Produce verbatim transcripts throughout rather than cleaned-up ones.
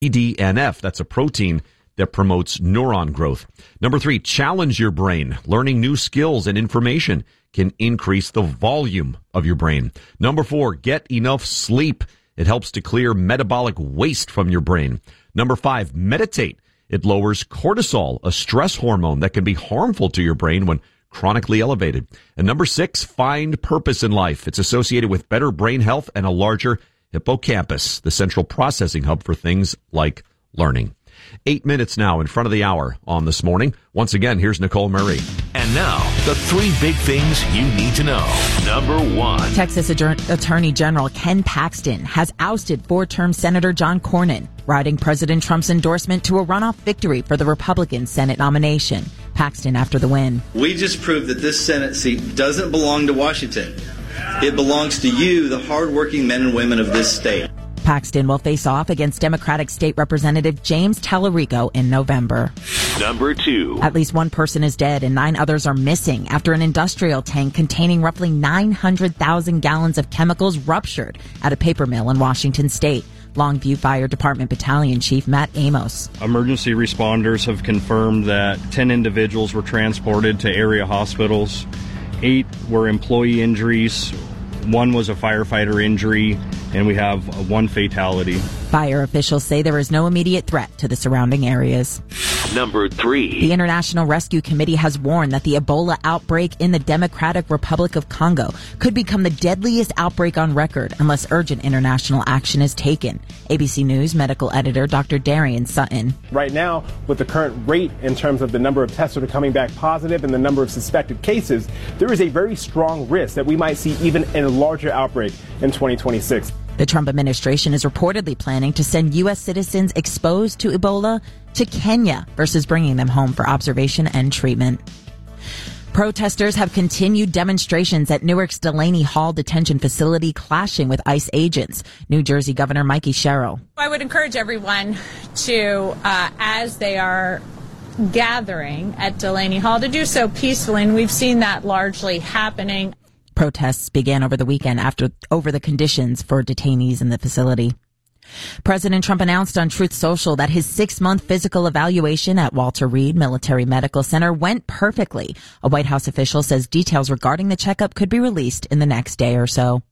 B D N F. That's a protein that promotes neuron growth. Number three, challenge your brain. Learning new skills and information can increase the volume of your brain. Number four, get enough sleep. It helps to clear metabolic waste from your brain. Number five, meditate. It lowers cortisol, a stress hormone that can be harmful to your brain when chronically elevated. And number six, find purpose in life. It's associated with better brain health and a larger hippocampus, the central processing hub for things like learning. Eight minutes now in front of the hour on This Morning. Once again, here's Nicole Murray. And now, the three big things you need to know. Number one. Texas Attorney General Ken Paxton has ousted four-term Senator John Cornyn, riding President Trump's endorsement to a runoff victory for the Republican Senate nomination. Paxton after the win. We just proved that this Senate seat doesn't belong to Washington. It belongs to you, the hardworking men and women of this state. Paxton will face off against Democratic State Representative James Tallarico in November. Number two. At least one person is dead and nine others are missing after an industrial tank containing roughly nine hundred thousand gallons of chemicals ruptured at a paper mill in Washington State. Longview Fire Department Battalion Chief Matt Amos. Emergency responders have confirmed that ten individuals were transported to area hospitals. Eight were employee injuries. One was a firefighter injury, and we have one fatality. Fire officials say there is no immediate threat to the surrounding areas. Number three. The International Rescue Committee has warned that the Ebola outbreak in the Democratic Republic of Congo could become the deadliest outbreak on record unless urgent international action is taken. A B C News medical editor Doctor Darian Sutton. Right now, with the current rate in terms of the number of tests that are coming back positive and the number of suspected cases, there is a very strong risk that we might see even a larger outbreak in twenty twenty-six. The Trump administration is reportedly planning to send U S citizens exposed to Ebola to Kenya versus bringing them home for observation and treatment. Protesters have continued demonstrations at Newark's Delaney Hall detention facility, clashing with ICE agents. New Jersey Governor Mikey Sherrill. I would encourage everyone to, uh, as they are gathering at Delaney Hall, to do so peacefully, and we've seen that largely happening. Protests began over the weekend after over the conditions for detainees in the facility. President Trump announced on Truth Social that his six-month physical evaluation at Walter Reed Military Medical Center went perfectly. A White House official says details regarding the checkup could be released in the next day or so.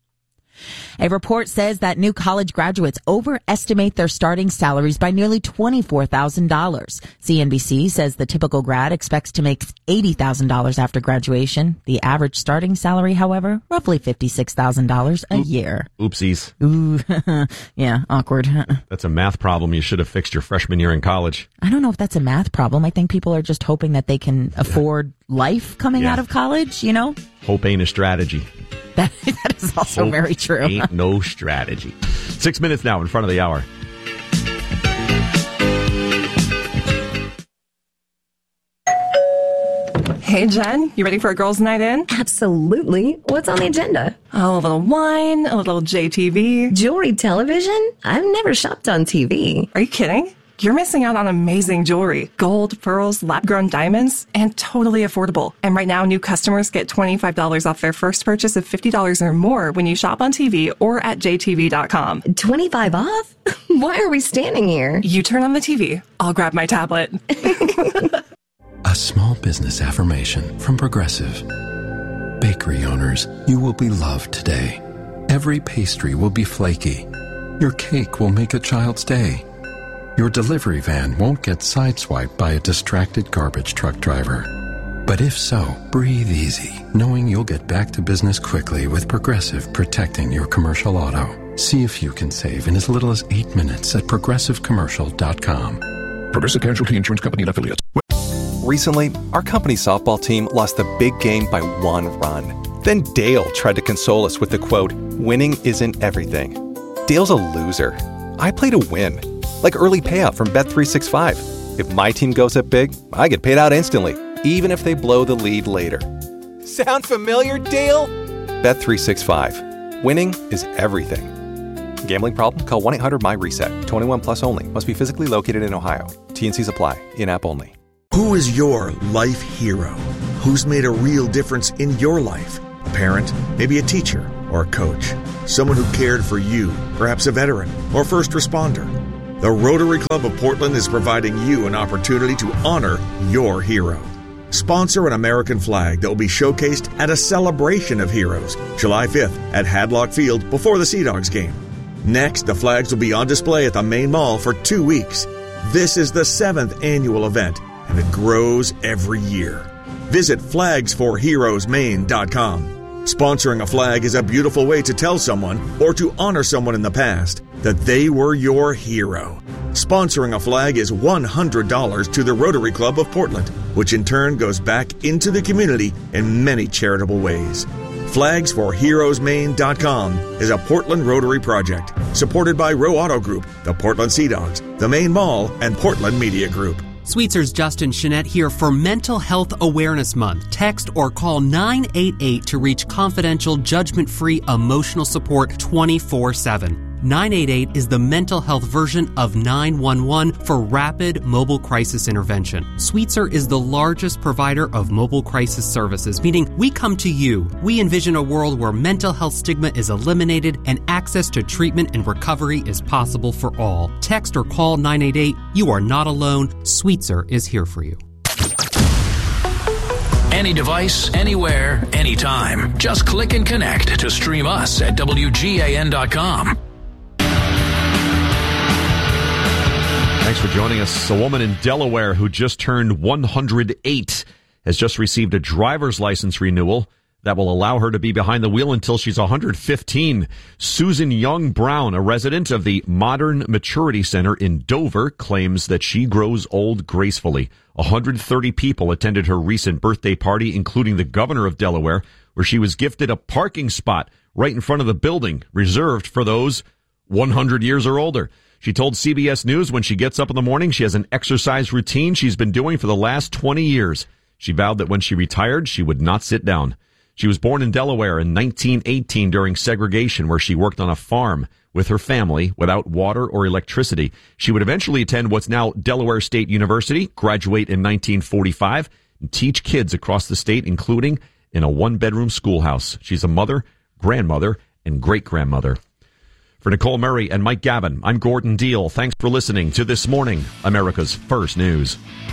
A report says that new college graduates overestimate their starting salaries by nearly twenty-four thousand dollars. C N B C says the typical grad expects to make eighty thousand dollars after graduation. The average starting salary, however, roughly fifty-six thousand dollars a Oop, year. Oopsies. Ooh, yeah, awkward. That's a math problem you should have fixed your freshman year in college. I don't know if that's a math problem. I think people are just hoping that they can afford life coming Yeah. out of college, you know? Hope ain't a strategy. That, that is also Hope very true. Ain't no strategy. Six minutes now in front of the hour. Hey, Jen, you ready for a girls' night in? Absolutely. What's on the agenda? Oh, a little wine, a little J T V. Jewelry television? I've never shopped on T V. Are you kidding? You're missing out on amazing jewelry. Gold, pearls, lab-grown diamonds, and totally affordable. And right now, new customers get twenty-five dollars off their first purchase of fifty dollars or more when you shop on T V or at J T V dot com. twenty-five off? Why are we standing here? You turn on the T V. I'll grab my tablet. A small business affirmation from Progressive. Bakery owners, you will be loved today. Every pastry will be flaky. Your cake will make a child's day. Your delivery van won't get sideswiped by a distracted garbage truck driver. But if so, breathe easy, knowing you'll get back to business quickly with Progressive protecting your commercial auto. See if you can save in as little as eight minutes at progressive commercial dot com. Progressive Casualty Insurance Company and Affiliates. Recently, our company's softball team lost the big game by one run. Then Dale tried to console us with the quote, "Winning isn't everything." Dale's a loser. I play to win. Like early payout from Bet three sixty-five. If my team goes up big, I get paid out instantly, even if they blow the lead later. Sound familiar, Dale? Bet three sixty-five. Winning is everything. Gambling problem? Call one eight hundred M Y reset. twenty-one plus only. Must be physically located in Ohio. T N Cs apply. In-app only. Who is your life hero? Who's made a real difference in your life? A parent, maybe a teacher, or a coach. Someone who cared for you, perhaps a veteran or first responder. The Rotary Club of Portland is providing you an opportunity to honor your hero. Sponsor an American flag that will be showcased at a celebration of heroes, July fifth at Hadlock Field before the Sea Dogs game. Next, the flags will be on display at the main mall for two weeks. This is the seventh annual event, and it grows every year. Visit flags for heroes maine dot com. Sponsoring a flag is a beautiful way to tell someone, or to honor someone in the past, that they were your hero. Sponsoring a flag is one hundred dollars to the Rotary Club of Portland, which in turn goes back into the community in many charitable ways. flags for heroes maine dot com is a Portland Rotary project supported by Row Auto Group, the Portland Sea Dogs, the Maine Mall, and Portland Media Group. Sweetzer's Justin Chenette here for Mental Health Awareness Month. Text or call nine eight eight to reach confidential, judgment-free emotional support twenty-four seven. nine eight eight is the mental health version of nine one one for rapid mobile crisis intervention. Sweetser is the largest provider of mobile crisis services, meaning we come to you. We envision a world where mental health stigma is eliminated and access to treatment and recovery is possible for all. Text or call nine eight eight. You are not alone. Sweetser is here for you. Any device, anywhere, anytime. Just click and connect to stream us at W G A N dot com. Thanks for joining us. A woman in Delaware who just turned one hundred eight has just received a driver's license renewal that will allow her to be behind the wheel until she's one hundred fifteen. Susan Young Brown, a resident of the Modern Maturity Center in Dover, claims that she grows old gracefully. one hundred thirty people attended her recent birthday party, including the governor of Delaware, where she was gifted a parking spot right in front of the building, reserved for those one hundred years or older. She told C B S News when she gets up in the morning, she has an exercise routine she's been doing for the last twenty years. She vowed that when she retired, she would not sit down. She was born in Delaware in nineteen eighteen during segregation, where she worked on a farm with her family without water or electricity. She would eventually attend what's now Delaware State University, graduate in nineteen forty-five, and teach kids across the state, including in a one-bedroom schoolhouse. She's a mother, grandmother, and great-grandmother. For Nicole Murray and Mike Gavin, I'm Gordon Deal. Thanks for listening to This Morning, America's First News.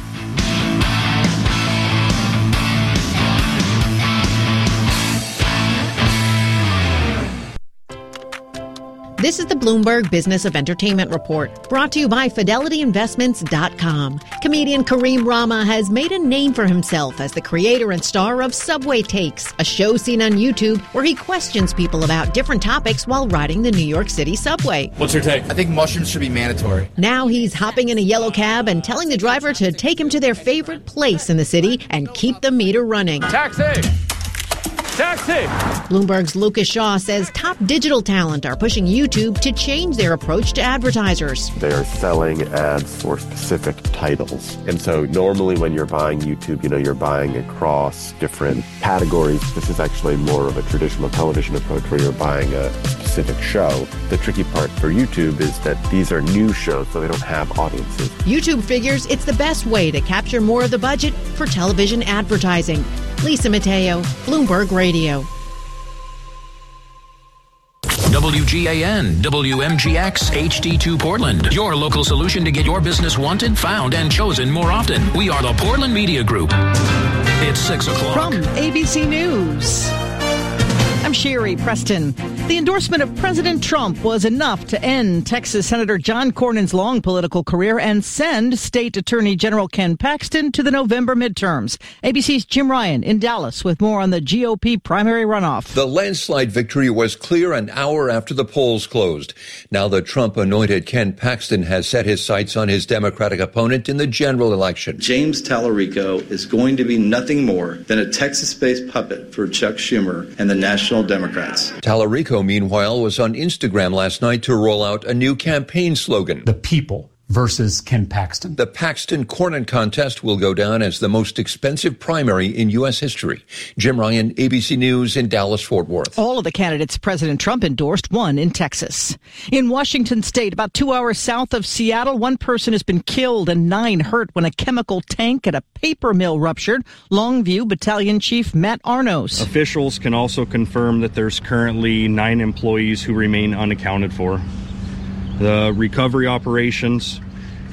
This is the Bloomberg Business of Entertainment Report, brought to you by Fidelity Investments dot com. Comedian Kareem Rama has made a name for himself as the creator and star of Subway Takes, a show seen on YouTube where he questions people about different topics while riding the New York City subway. What's your take? I think mushrooms should be mandatory. Now he's hopping in a yellow cab and telling the driver to take him to their favorite place in the city and keep the meter running. Taxi! Taxi! Bloomberg's Lucas Shaw says top digital talent are pushing YouTube to change their approach to advertisers. They are selling ads for specific titles. And so normally when you're buying YouTube, you know, you're buying across different categories. This is actually more of a traditional television approach where you're buying a specific show. The tricky part for YouTube is that these are new shows, so they don't have audiences. YouTube figures it's the best way to capture more of the budget for television advertising. Lisa Mateo, Bloomberg Radio. W G A N, W M G X, H D two Portland. Your local solution to get your business wanted, found, and chosen more often. We are the Portland Media Group. It's six o'clock. From A B C News, I'm Sherry Preston. The endorsement of President Trump was enough to end Texas Senator John Cornyn's long political career and send State Attorney General Ken Paxton to the November midterms. A B C's Jim Ryan in Dallas with more on the G O P primary runoff. The landslide victory was clear an hour after the polls closed. Now the Trump-anointed Ken Paxton has set his sights on his Democratic opponent in the general election. James Tallarico is going to be nothing more than a Texas-based puppet for Chuck Schumer and the National Democrats. Tallarico, meanwhile, was on Instagram last night to roll out a new campaign slogan. The people versus Ken Paxton. The Paxton-Cornyn contest will go down as the most expensive primary in U S history. Jim Ryan, A B C News in Dallas-Fort Worth. All of the candidates President Trump endorsed won in Texas. In Washington state, about two hours south of Seattle, one person has been killed and nine hurt when a chemical tank at a paper mill ruptured. Longview Battalion Chief Matt Arnos. Officials can also confirm that there's currently nine employees who remain unaccounted for. the recovery operations,